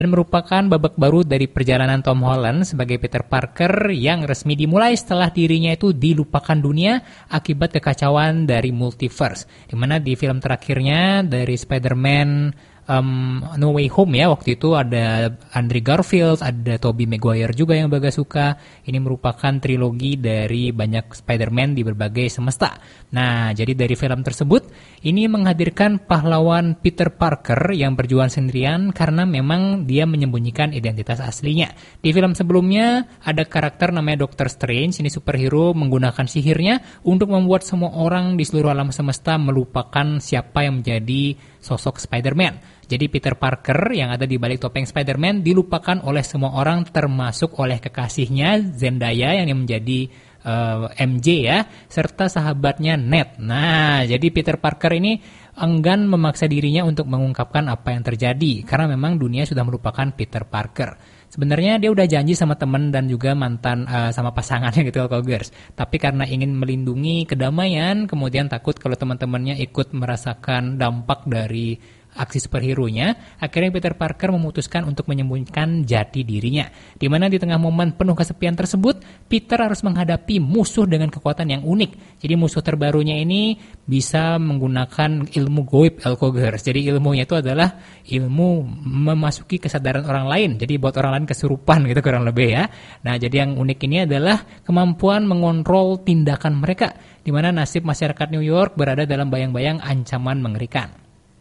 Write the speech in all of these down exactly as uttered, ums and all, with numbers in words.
dan merupakan babak baru dari perjalanan Tom Holland sebagai Peter Parker yang resmi dimulai setelah dirinya itu dilupakan dunia akibat kekacauan dari multiverse. Di mana di film terakhirnya dari Spider-Man Um, No Way Home ya, waktu itu ada Andrew Garfield, ada Tobey Maguire juga yang Bagas suka. Ini merupakan trilogi dari banyak Spider-Man di berbagai semesta. Nah, jadi dari film tersebut ini menghadirkan pahlawan Peter Parker yang berjuang sendirian karena memang dia menyembunyikan identitas aslinya. Di film sebelumnya ada karakter namanya Doctor Strange. Ini superhero menggunakan sihirnya untuk membuat semua orang di seluruh alam semesta melupakan siapa yang menjadi sosok Spider-Man. Jadi Peter Parker yang ada di balik topeng Spider-Man dilupakan oleh semua orang termasuk oleh kekasihnya Zendaya yang menjadi uh, M J ya, serta sahabatnya Ned. Nah, jadi Peter Parker ini enggan memaksa dirinya untuk mengungkapkan apa yang terjadi karena memang dunia sudah melupakan Peter Parker. Sebenarnya dia udah janji sama teman dan juga mantan uh, sama pasangannya gitu Elkogers. Tapi karena ingin melindungi kedamaian, kemudian takut kalau teman-temannya ikut merasakan dampak dari aksi superhero-nya, akhirnya Peter Parker memutuskan untuk menyembunyikan jati dirinya. Di mana di tengah momen penuh kesepian tersebut, Peter harus menghadapi musuh dengan kekuatan yang unik. Jadi musuh terbarunya ini bisa menggunakan ilmu goib Elkogers. Jadi ilmunya itu adalah ilmu memasuki kesadaran orang lain. Jadi buat orang lain kesurupan gitu kurang lebih ya. Nah, jadi yang unik ini adalah kemampuan mengontrol tindakan mereka, di mana nasib masyarakat New York berada dalam bayang-bayang ancaman mengerikan.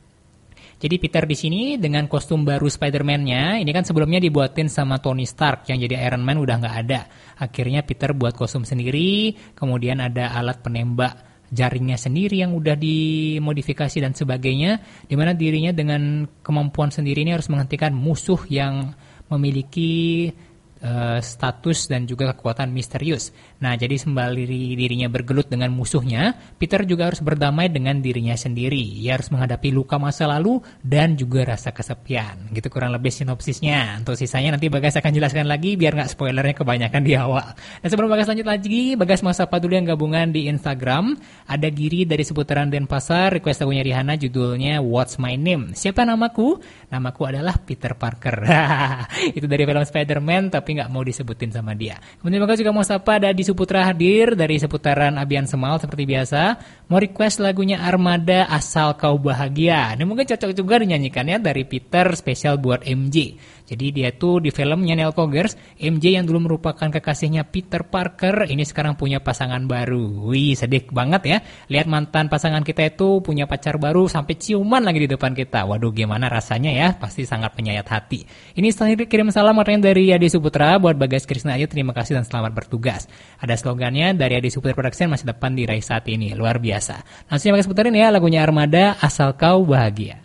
Jadi Peter di sini dengan kostum baru Spider-Man-nya, ini kan sebelumnya dibuatin sama Tony Stark yang jadi Iron Man udah nggak ada. Akhirnya Peter buat kostum sendiri, kemudian ada alat penembak jaringnya sendiri yang udah dimodifikasi dan sebagainya, di mana dirinya dengan kemampuan sendiri ini harus menghentikan musuh yang memiliki Uh, status dan juga kekuatan misterius. Nah, jadi sembari dirinya bergelut dengan musuhnya, Peter juga harus berdamai dengan dirinya sendiri. Ia harus menghadapi luka masa lalu dan juga rasa kesepian. Gitu kurang lebih sinopsisnya. Untuk sisanya nanti Bagas akan jelaskan lagi biar nggak spoilernya kebanyakan di awal. Dan sebelum Bagas lanjut lagi, Bagas mau sapa dulu yang gabungan di Instagram. Ada Giri dari seputaran Denpasar, request lagunya Rihanna judulnya What's My Name. Siapa namaku? Namaku adalah Peter Parker. Itu dari film Spider-Man, tapi nggak mau disebutin sama dia. Kemudian Bagas juga mau sapa ada di Suputra hadir dari seputaran Abian Semal seperti biasa. Mau request lagunya Armada Asal Kau Bahagia. Ini mungkin cocok juga dinyanyikannya dari Peter spesial buat M J. Jadi dia tuh di filmnya Elkogers, M J yang dulu merupakan kekasihnya Peter Parker, ini sekarang punya pasangan baru. Wih, sedih banget ya. Lihat mantan pasangan kita itu punya pacar baru sampai ciuman lagi di depan kita. Waduh, gimana rasanya ya? Pasti sangat menyayat hati. Ini selanjutnya kirim salam katanya dari Adi Suputra buat Bagas Krisna aja. Terima kasih dan selamat bertugas. Ada slogannya dari Adi Suputra Production, masih depan diraih saat ini. Luar biasa. Langsung Bagas puterin ya lagunya Armada Asal Kau Bahagia.